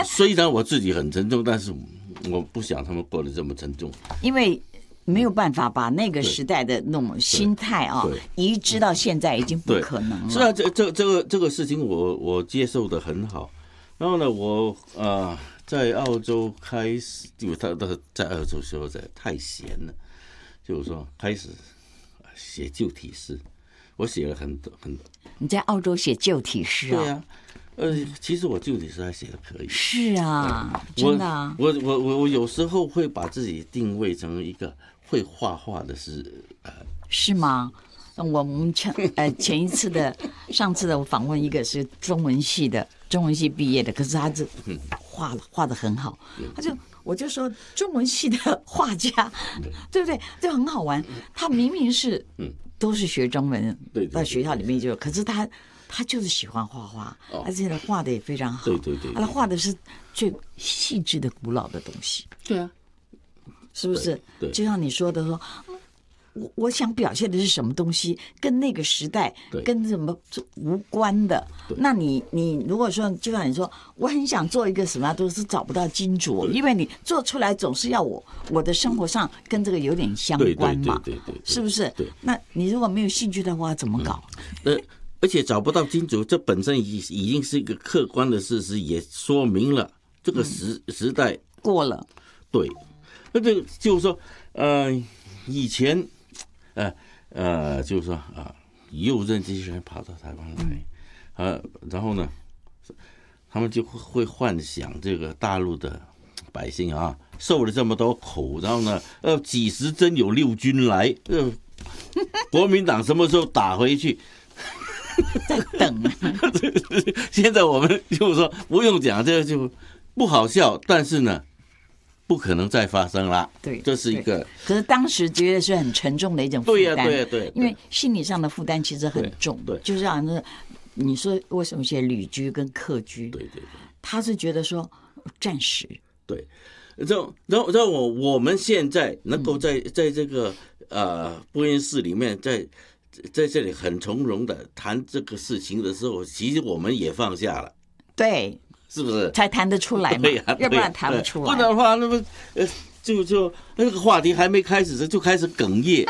虽然我自己很沉重，但是我不想他们过得这么沉重， 因为没有办法把那个时代的那种心态啊移植到现在，已经不可能了。 是啊，这个事情我接受的很好。然后呢，我在澳洲开始，因为他在澳洲时候太闲了，就是说开始写旧体诗，我写了很多。 你在澳洲写旧体诗啊？ 对啊，其实我旧体诗还写的可以。是啊，真的啊。 我有时候会把自己定位成一个会画画的是吗？我们前一次的上次的我访问一个是中文系毕业的，可是他是画得很好，我就说中文系的画家，对不对？就很好玩。他明明是都是学中文，到学校里面就，可是他就是喜欢画画，而且他画的也非常好。对，他画的是最细致的古老的东西。 对啊， 是不是？就像你说的说。我想表现的是什么东西，跟那个时代跟什么无关的。那你如果说，就像你说，我很想做一个什么，都是找不到金主，因为你做出来总是要我的生活上跟这个有点相关嘛，对，是不是？那你如果没有兴趣的话，怎么搞？ 而且找不到金主，这本身已经是一个客观的事实，也说明了这个时代过了。 对，那这就是说，以前。就是说右任这些人跑到台湾来，然后呢，他们就会幻想这个大陆的百姓受了这么多苦，然后呢，几时真有六军来，国民党什么时候打回去？ 在等。 现在我们就是说不用讲，这个就不好笑，但是呢。不可能再发生了， 对， 这是一个。 可是当时觉得是很沉重的一种负担， 对， 因为心理上的负担其实很重，对，就是好像你说为什么写旅居跟客居，对，他是觉得说暂时， 对，然后我们现在能够在这个播音室里面，在这里很从容的谈这个事情的时候，其实我们也放下了， 对。 是不是才谈得出来嘛？要不然谈不出来。 不然的话，那么就那个话题还没开始就开始哽咽。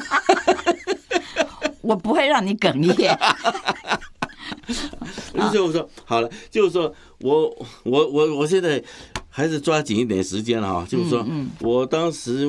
我不会让你哽咽。 就是说好了，就是说我现在还是抓紧一点时间了就是说，我当时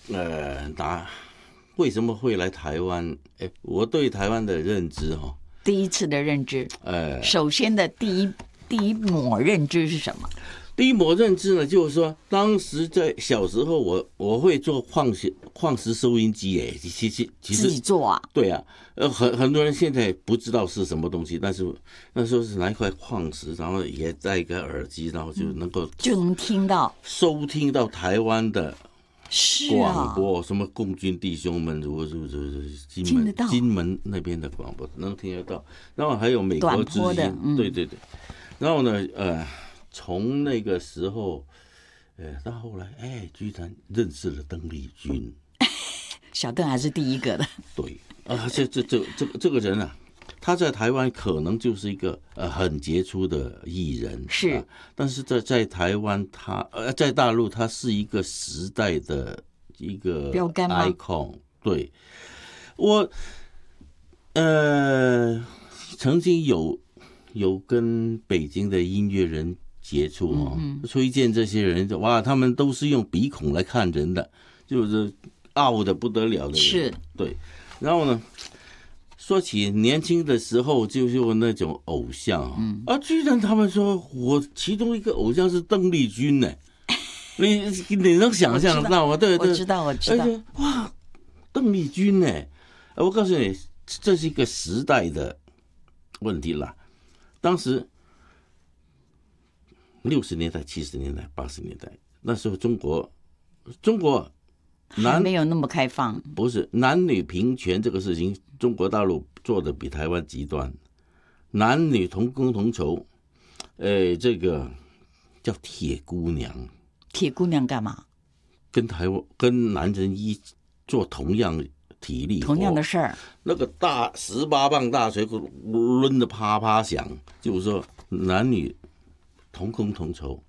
为什么会来台湾？我对台湾的认知第一次的认知，首先的第一抹认知是什么？ 第一抹认知呢，就是说，当时在小时候我会做矿石收音机，其实自己做啊？ 对啊，很多人现在不知道是什么东西，但是那时候是拿一块矿石，然后也带一个耳机，然后就能收听到台湾的广播，什么共军弟兄们，如金门那边的广播能听得到，然后还有美国之音，对，然后呢，从那个时候，到后来，居然认识了邓丽君， 小邓还是第一个的， 对，这个人啊，他在台湾可能就是一个很杰出的艺人， 是， 但是在台湾在大陆他是一个时代的一个标杆吗 icon， 对，我曾经有跟北京的音乐人接触推荐这些人，哇，他们都是用鼻孔来看人的，就是傲的不得了的人， 是，对。 然后呢，说起年轻的时候就那种偶像居然他们说我其中一个偶像是邓丽君呢，你能想象到吗？对， 我知道。 哇，邓丽君呢？我告诉你，这是一个时代的问题啦。当时60年代、70年代、80年代，那时候中国还没有那么开放， 不是男女平权这个事情，中国大陆做的比台湾极端，男女同工同酬，这个叫铁姑娘。 铁姑娘干嘛？ 跟男人做同样体力同样的事儿， 那个大18磅大锤抡得啪啪响，就是说男女同工同酬，